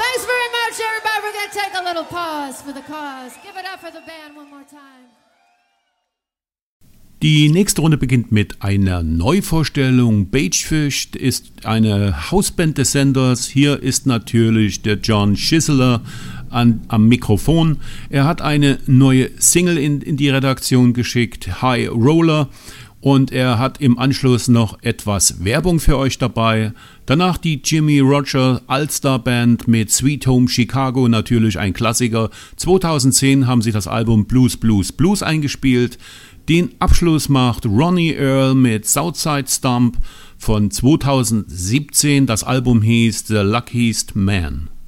Thanks very much, everybody. We're going to take a little pause for the cause. Give it up for the band one more time. Die nächste Runde beginnt mit einer Neuvorstellung. Bagefish ist eine Hausband des Senders. Hier ist natürlich der John Schisler am Mikrofon. Er hat eine neue Single in die Redaktion geschickt, High Roller. Und er hat im Anschluss noch etwas Werbung für euch dabei. Danach die Jimmy Roger All-Star Band mit Sweet Home Chicago, natürlich ein Klassiker. 2010 haben sie das Album Blues, Blues, Blues eingespielt. Den Abschluss macht Ronnie Earl mit Southside Stomp von 2017. Das Album hieß The Luckiest Man.